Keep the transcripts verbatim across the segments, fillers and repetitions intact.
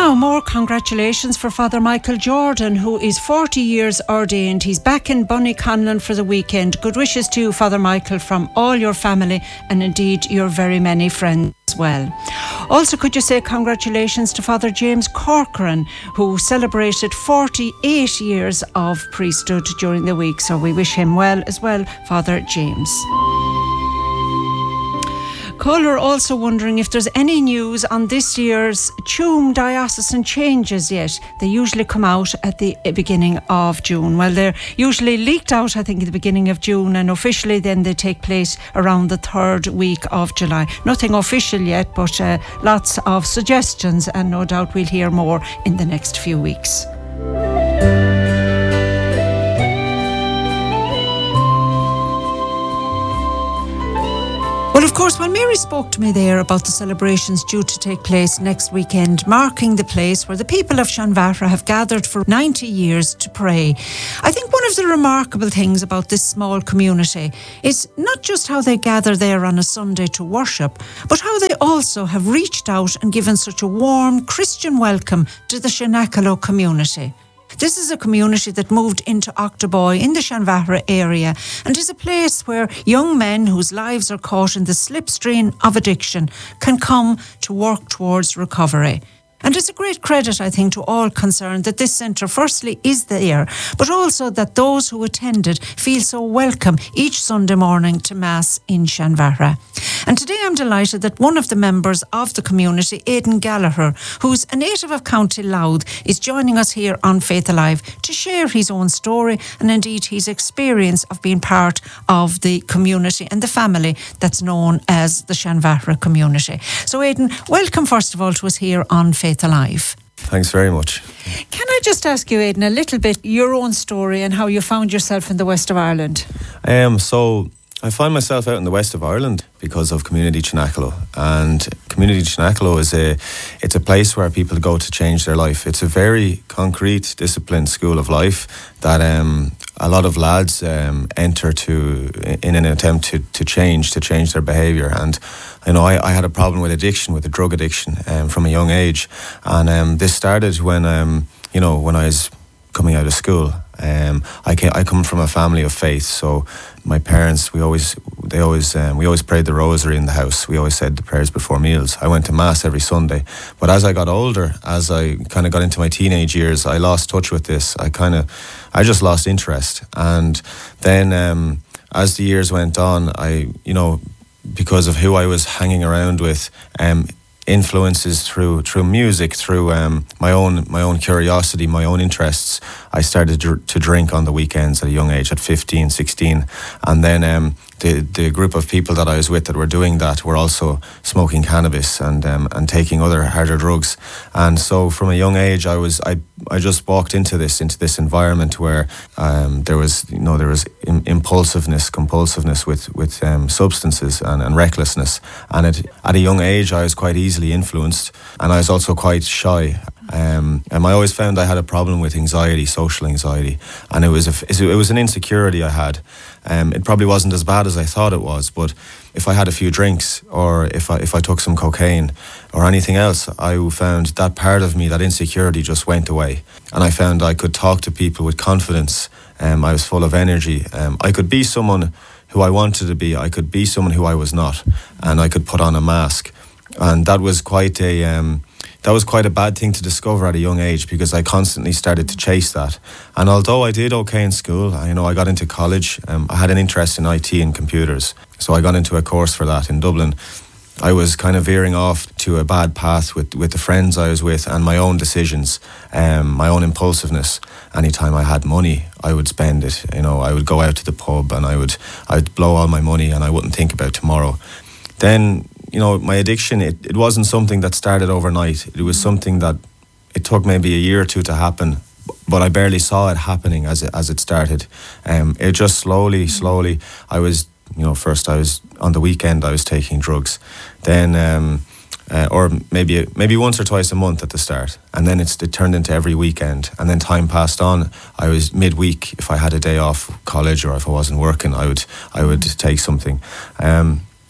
now, more congratulations for Father Michael Jordan, who is forty years ordained. He's back in Bonnyconlon for the weekend. Good wishes to you, Father Michael, from all your family and indeed your very many friends as well. Also, could you say congratulations to Father James Corcoran, who celebrated forty-eight years of priesthood during the week. So we wish him well as well, Father James. Caller also wondering if there's any news on this year's Tuam diocesan changes yet. They usually come out at the beginning of June. Well, they're usually leaked out, I think, at the beginning of June, and officially then they take place around the third week of July. Nothing official yet, but uh, lots of suggestions, and no doubt we'll hear more in the next few weeks. Well, of course, when Mary spoke to me there about the celebrations due to take place next weekend, marking the place where the people of Shanvara have gathered for ninety years to pray, I think one of the remarkable things about this small community is not just how they gather there on a Sunday to worship, but how they also have reached out and given such a warm Christian welcome to the Shanakalo community. This is a community that moved into Octoboy in the Shanvara area and is a place where young men whose lives are caught in the slipstream of addiction can come to work towards recovery. And it's a great credit, I think, to all concerned that this centre firstly is there, but also that those who attended feel so welcome each Sunday morning to Mass in Shanvara. And today I'm delighted that one of the members of the community, Aidan Gallagher, who's a native of County Louth, is joining us here on Faith Alive to share his own story and indeed his experience of being part of the community and the family that's known as the Shanvara community. So Aidan, welcome first of all to us here on Faith Alive. Thanks very much. Can I just ask you, Aidan, a little bit your own story and how you found yourself in the west of Ireland? Um, so I find myself out in the west of Ireland because of Community Chinakalo, and Community Chinakalo is a it's a place where people go to change their life. It's a very concrete, disciplined school of life that um, a lot of lads um, enter to in an attempt to, to change to change their behaviour. And you know, I, I had a problem with addiction, with a drug addiction, um, from a young age, and um, this started when um, you know when I was coming out of school. Um, I came, I come from a family of faith, so my parents, we always, they always, um, we always prayed the rosary in the house. We always said the prayers before meals. I went to Mass every Sunday, but as I got older, as I kind of got into my teenage years, I lost touch with this. I kind of, I just lost interest, and then um, as the years went on, I, you know, because of who I was hanging around with, um, influences through through music, through um, my own my own curiosity, my own interests, I started dr- to drink on the weekends at a young age, at fifteen, sixteen, and then um, the the group of people that I was with that were doing that were also smoking cannabis and um, and taking other harder drugs. And so from a young age, I was I I just walked into this into this environment where um, there was you know there was im- impulsiveness, compulsiveness with with um, substances and, and recklessness. And it, at a young age, I was quite easily influenced, and I was also quite shy. Um, and I always found I had a problem with anxiety, social anxiety, and it was a, it was an insecurity I had. Um, it probably wasn't as bad as I thought it was, but if I had a few drinks, or if I if I took some cocaine or anything else, I found that part of me, that insecurity, just went away, and I found I could talk to people with confidence. Um, I was full of energy. Um, I could be someone who I wanted to be. I could be someone who I was not, and I could put on a mask, and that was quite a. Um, That was quite a bad thing to discover at a young age, because I constantly started to chase that. And although I did okay in school, you know, I got into college, um, I had an interest in I T and computers. So I got into a course for that in Dublin. I was kind of veering off to a bad path with, with the friends I was with and my own decisions, um, my own impulsiveness. Anytime I had money, I would spend it. You know, I would go out to the pub and I would I would blow all my money and I wouldn't think about tomorrow. Then, you know, my addiction, it, it wasn't something that started overnight. It was something that it took maybe a year or two to happen, but I barely saw it happening as it, as it started. Um, it just slowly, slowly, I was, you know, first I was, on the weekend I was taking drugs. Then, um, uh, or maybe maybe once or twice a month at the start. And then it's, it turned into every weekend. And then time passed on. I was midweek, if I had a day off college or if I wasn't working, I would I would take something. Um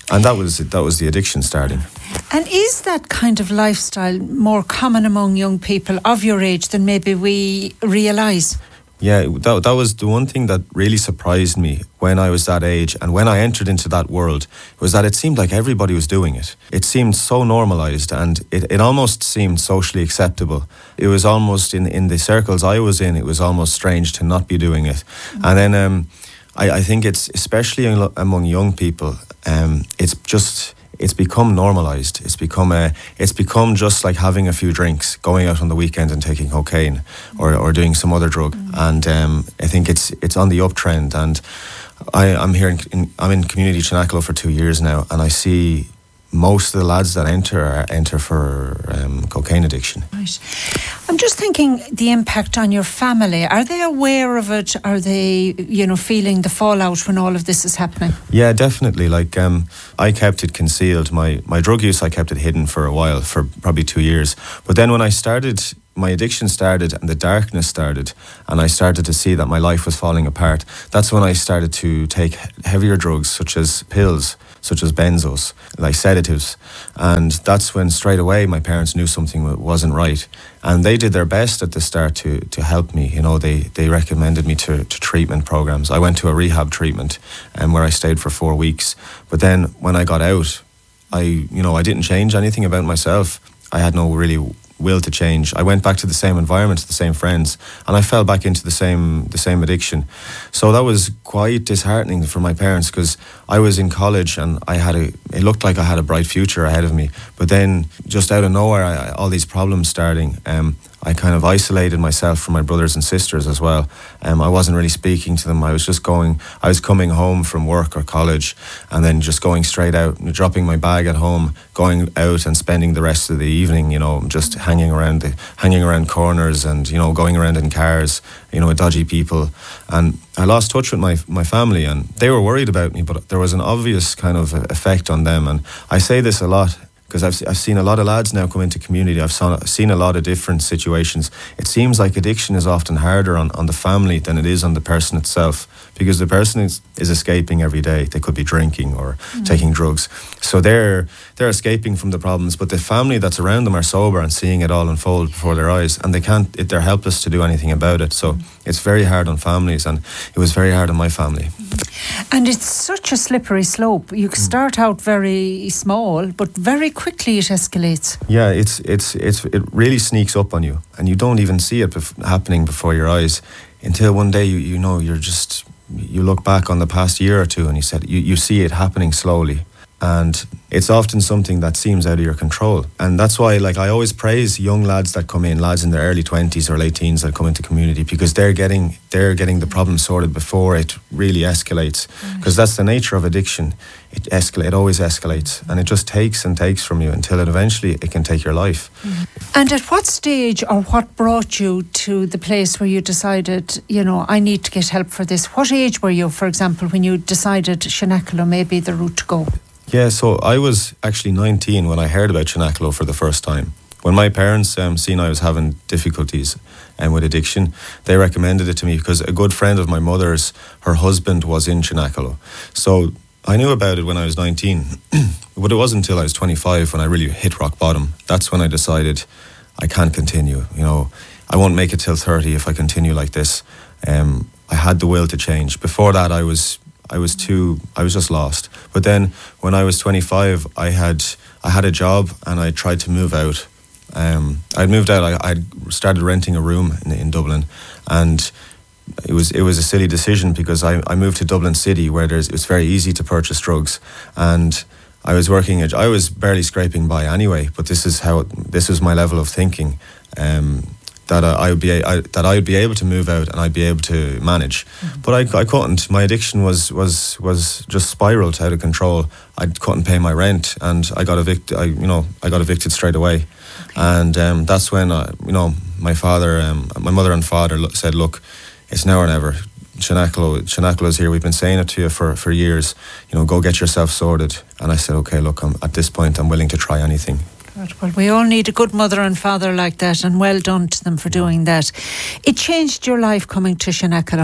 And that was that was the addiction starting. And is that kind of lifestyle more common among young people of your age than maybe we realise? Yeah, that, that was the one thing that really surprised me when I was that age and when I entered into that world, was that it seemed like everybody was doing it. It seemed so normalised, and it, it almost seemed socially acceptable. It was almost, in, in the circles I was in, it was almost strange to not be doing it. Mm-hmm. And then um, I, I think it's, especially among young people, um, it's just... it's become normalised. It's become a, it's become just like having a few drinks, going out on the weekend and taking cocaine or, or doing some other drug. Mm. And um, I think it's it's on the uptrend. And I, I'm here in, in I'm in Community Chinaclo for two years now, and I see most of the lads that enter are enter for um, cocaine addiction. Right. I'm just thinking the impact on your family. Are they aware of it? Are they, you know, feeling the fallout when all of this is happening? Yeah, definitely. Like, um, I kept it concealed. My my drug use, I kept it hidden for a while, for probably two years. But then when I started, my addiction started and the darkness started, and I started to see that my life was falling apart. That's when I started to take heavier drugs, such as pills, such as benzos, like sedatives. And that's when straight away my parents knew something wasn't right. And they did their best at the start to to help me. You know, they, they recommended me to, to treatment programs. I went to a rehab treatment um, where I stayed for four weeks. But then when I got out, I, you know, I didn't change anything about myself. I had no really will to change. I went back to the same environment, the same friends, and I fell back into the same the same addiction. So that was quite disheartening for my parents, because I was in college and I had a it looked like I had a bright future ahead of me. But then just out of nowhere, I, all these problems starting, um, I kind of isolated myself from my brothers and sisters as well. Um, I wasn't really speaking to them. I was just going, I was coming home from work or college and then just going straight out, dropping my bag at home, going out and spending the rest of the evening, you know, just hanging around the, hanging around corners and, you know, going around in cars, you know, with dodgy people. And I lost touch with my my family, and they were worried about me, but there was an obvious kind of effect on them. And I say this a lot, because I've, I've seen a lot of lads now come into community. I've saw, seen a lot of different situations. It seems like addiction is often harder on, on the family than it is on the person itself, because the person is, is escaping every day. They could be drinking or mm. taking drugs. So they're they're escaping from the problems, but the family that's around them are sober and seeing it all unfold before their eyes, and they can't, they're helpless to do anything about it. So mm. it's very hard on families, and it was very hard on my family. And it's such a slippery slope. You start out very small, but very quickly it escalates. Yeah, it's it's it's it really sneaks up on you, and you don't even see it bef- happening before your eyes until one day you you know you're just you look back on the past year or two and you said you, you see it happening slowly. And it's often something that seems out of your control. And that's why, like, I always praise young lads that come in, lads in their early twenties or late teens that come into community, because they're getting they're getting the problem sorted before it really escalates. Because that's the nature of addiction. It escalates, it always escalates, and it just takes and takes from you until it eventually it can take your life. Mm-hmm. And at what stage or what brought you to the place where you decided, you know, I need to get help for this? What age were you, for example, when you decided Chinaclo may be the route to go? Yeah, so I was actually nineteen when I heard about Chinaclo for the first time. When my parents um, seen I was having difficulties um, with addiction, they recommended it to me because a good friend of my mother's, her husband was in Chinaclo. So I knew about it when I was nineteen, but it wasn't until I was twenty-five when I really hit rock bottom. That's when I decided I can't continue. You know, I won't make it till thirty if I continue like this. Um, I had the will to change. Before that, I was... I was too, I was just lost. But then when I was twenty-five, I had I had a job and I tried to move out. Um, I'd moved out, I I'd started renting a room in, in Dublin, and it was it was a silly decision because I, I moved to Dublin City where there's it's very easy to purchase drugs, and I was working, I was barely scraping by anyway, but this is how, this was my level of thinking. Um, that I would be I, that I would be able to move out and I'd be able to manage, mm-hmm. but I, I couldn't. My addiction was was was just spiraled out of control. I couldn't pay my rent, and I got evicted. I you know I got evicted straight away, okay. and um, that's when I, you know my father, um, my mother and father said, "Look, it's now or never. Chinaclo, Chinaclo is here. We've been saying it to you for, for years. You know, go get yourself sorted." And I said, "Okay, look, I'm, at this point, I'm willing to try anything." Well, we all need a good mother and father like that, and well done to them for doing that. It changed your life coming to Chinaclo.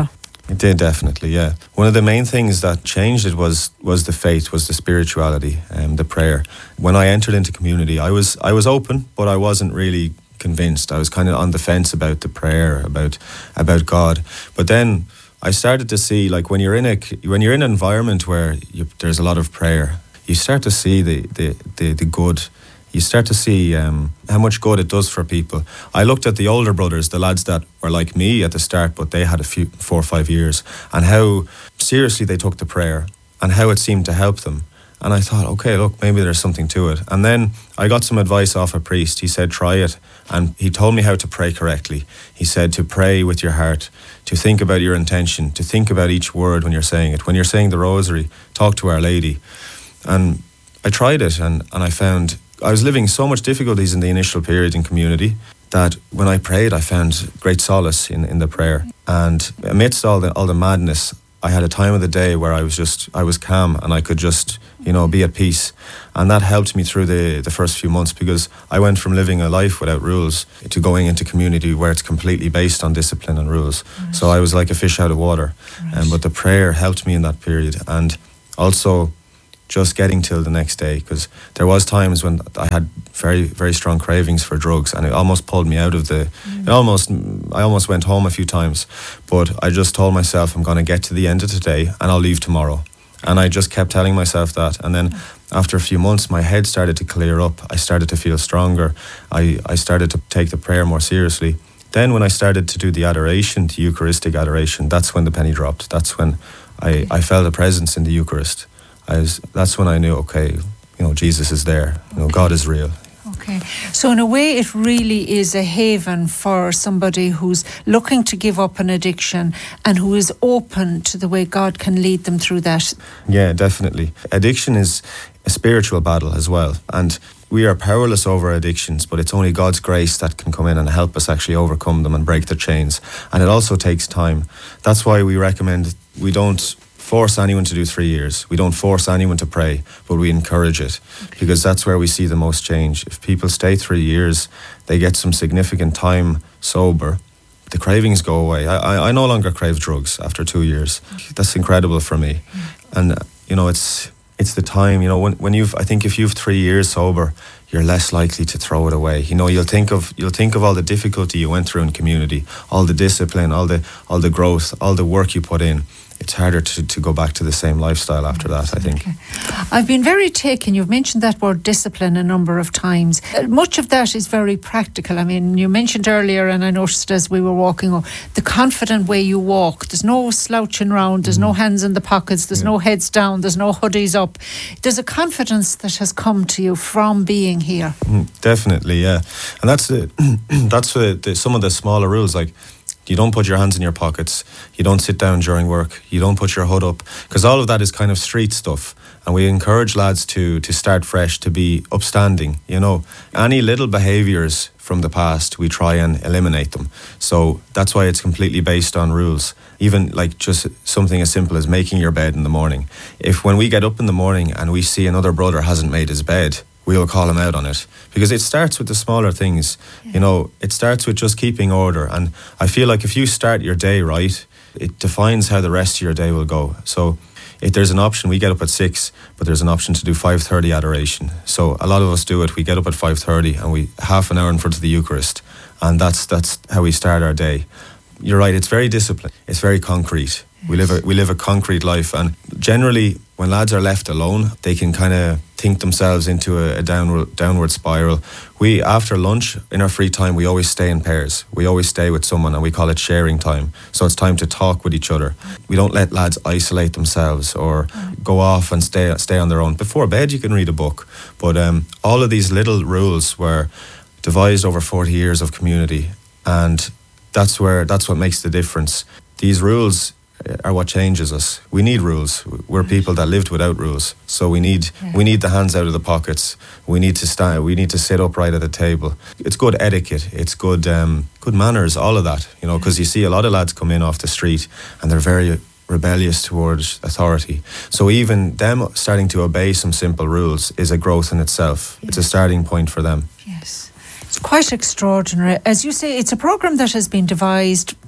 It did, definitely, yeah. One of the main things that changed it was was the faith, was the spirituality, um, the prayer. When I entered into community, I was I was open, but I wasn't really convinced. I was kind of on the fence about the prayer, about about God. But then I started to see, like, when you're in a when you're in an environment where you, there's a lot of prayer, you start to see the the the, the good. You start to see um, how much good it does for people. I looked at the older brothers, the lads that were like me at the start, but they had a few, four or five years, and how seriously they took the prayer and how it seemed to help them. And I thought, okay, look, maybe there's something to it. And then I got some advice off a priest. He said, try it. And he told me how to pray correctly. He said to pray with your heart, to think about your intention, to think about each word when you're saying it. When you're saying the rosary, talk to Our Lady. And I tried it, and, and I found I was living so much difficulties in the initial period in community that when I prayed, I found great solace in, in the prayer. And amidst all the all the madness, I had a time of the day where I was just, I was calm and I could just, you know, be at peace. And that helped me through the, the first few months, because I went from living a life without rules to going into community where it's completely based on discipline and rules. Right. So I was like a fish out of water. Right. Um, but the prayer helped me in that period. And also just getting till the next day, because there was times when I had very, very strong cravings for drugs, and it almost pulled me out of the, mm. it almost, I almost went home a few times, but I just told myself, I'm going to get to the end of today and I'll leave tomorrow. And I just kept telling myself that. And then after a few months, my head started to clear up. I started to feel stronger. I, I started to take the prayer more seriously. Then when I started to do the adoration, the Eucharistic adoration, that's when the penny dropped. That's when I, I felt a presence in the Eucharist. I was, that's when I knew, okay, you know, Jesus is there. You know, God is real. Okay. So in a way, it really is a haven for somebody who's looking to give up an addiction and who is open to the way God can lead them through that. Yeah, definitely. Addiction is a spiritual battle as well. And we are powerless over addictions, but it's only God's grace that can come in and help us actually overcome them and break the chains. And it also takes time. That's why we recommend we don't force anyone to do three years. We don't force anyone to pray, but we encourage it, okay, because that's where we see the most change. If people stay three years, they get some significant time sober, the cravings go away. I, I, I no longer crave drugs after two years. That's incredible for me. And, uh, you know, it's it's the time, you know, when, when you've, I think if you've three years sober, you're less likely to throw it away. You know, you'll think of you'll think of all the difficulty you went through in community, all the discipline, all the all the growth, all the work you put in. It's harder to, to go back to the same lifestyle after that, I think. Okay. I've been very taken, you've mentioned that word discipline a number of times. Uh, much of that is very practical. I mean, you mentioned earlier, and I noticed as we were walking, oh, the confident way you walk. There's no slouching around, there's mm. no hands in the pockets, there's yeah. no heads down, there's no hoodies up. There's a confidence that has come to you from being here. Mm, definitely, yeah. And that's, the, that's the, the, some of the smaller rules, like, you don't put your hands in your pockets. You don't sit down during work. You don't put your hood up. Because all of that is kind of street stuff. And we encourage lads to to start fresh, to be upstanding. You know, any little behaviours from the past, we try and eliminate them. So that's why it's completely based on rules. Even like just something as simple as making your bed in the morning. If when we get up in the morning and we see another brother hasn't made his bed, we'll call him out on it, because it starts with the smaller things. Yeah. You know, it starts with just keeping order. And I feel like if you start your day right, it defines how the rest of your day will go. So if there's an option, we get up at six, but there's an option to do five thirty adoration. So a lot of us do it. We get up at five thirty and we half an hour in front of the Eucharist. And that's that's how we start our day. You're right, it's very disciplined. It's very concrete. Yes. We live a, we live a concrete life. And generally, when lads are left alone, they can kind of think themselves into a, a downward downward spiral. We, after lunch, in our free time, we always stay in pairs. We always stay with someone, and we call it sharing time. So it's time to talk with each other. We don't let lads isolate themselves or go off and stay stay on their own. Before bed, you can read a book. But um, all of these little rules were devised over forty years of community, and that's where that's what makes the difference. These rules are what changes us. We need rules. We're people that lived without rules, so we need yeah. we need the hands out of the pockets. We need to stand. We need to sit upright at the table. It's good etiquette. It's good um, good manners. All of that, you know, because you see a lot of lads come in off the street and they're very rebellious towards authority. So even them starting to obey some simple rules is a growth in itself. Yes. It's a starting point for them. Yes. Quite extraordinary. As you say, it's a programme that has been devised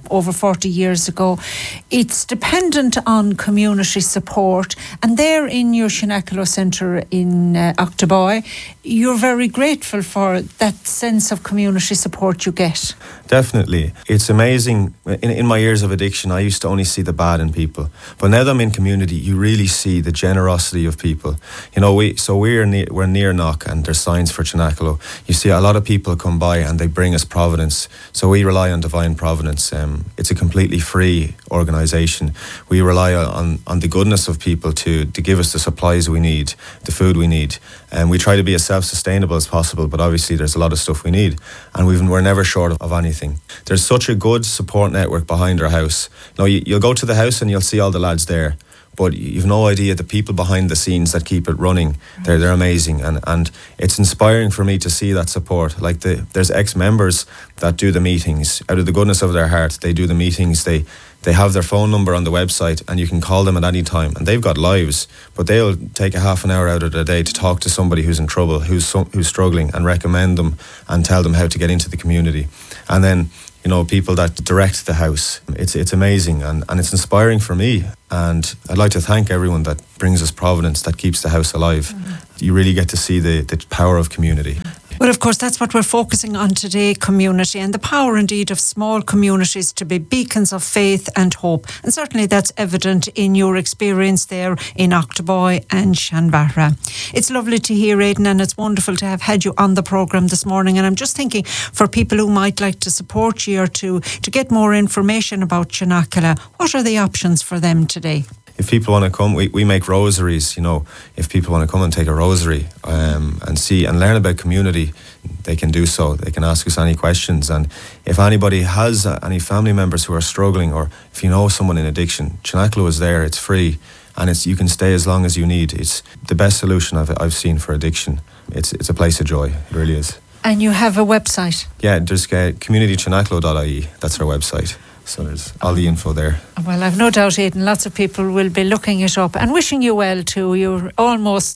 over forty years ago. It's dependent on community support, and there in your Shanakilo Centre in uh, Octoboy, you're very grateful for that sense of community support you get. Definitely. It's amazing. In, in my years of addiction, I used to only see the bad in people. But now that I'm in community, you really see the generosity of people. You know, we so we're near, we're near Knock, and there's signs for Shanakilo. You see a lot of people come by and they bring us providence. So we rely on Divine Providence. Um, it's a completely free organisation. We rely on, on the goodness of people to, to give us the supplies we need, the food we need. And we try to be as self-sustainable as possible, but obviously there's a lot of stuff we need. And we've, we're never short of, of anything. There's such a good support network behind our house. Now, you, you'll go to the house and you'll see all the lads there, but you've no idea the people behind the scenes that keep it running. They're they're amazing, and, and it's inspiring for me to see that support. Like the there's ex-members that do the meetings out of the goodness of their heart. They do the meetings. They they have their phone number on the website, and you can call them at any time. And they've got lives, but they'll take a half an hour out of their day to talk to somebody who's in trouble, who's so, who's struggling, and recommend them and tell them how to get into the community. And then, you know, people that direct the house. It's it's amazing, and, and it's inspiring for me. And I'd like to thank everyone that brings us providence, that keeps the house alive. Mm-hmm. You really get to see the, the power of community. Well, of course, that's what we're focusing on today, community, and the power indeed of small communities to be beacons of faith and hope. And certainly that's evident in your experience there in Octoboy and Shanvara. It's lovely to hear, Aidan, and it's wonderful to have had you on the programme this morning. And I'm just thinking, for people who might like to support you or to, to get more information about Shanakilo, what are the options for them today? If people want to come, we, we make rosaries, you know. If people want to come and take a rosary um, and see and learn about community, they can do so. They can ask us any questions. And if anybody has uh, any family members who are struggling, or if you know someone in addiction, Shanakilo is there. It's free, and it's you can stay as long as you need. It's the best solution I've, I've seen for addiction. It's it's a place of joy. It really is. And you have a website? Yeah, there's uh, community shanakilo dot I E. That's our website. So there's all the info there. Well, I've no doubt, Aidan, lots of people will be looking it up and wishing you well too. You're almost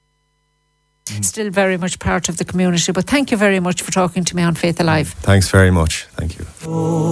mm. still very much part of the community. But thank you very much for talking to me on Faith Alive. Thanks very much. Thank you. Oh.